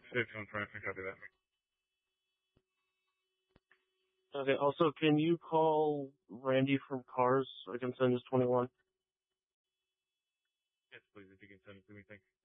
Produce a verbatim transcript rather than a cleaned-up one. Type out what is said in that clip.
fifty-one twenty-six, copy that. Okay, also, can you call Randy from Cars? I can send his twenty-one. Yes, please, if you can send it to me, thanks.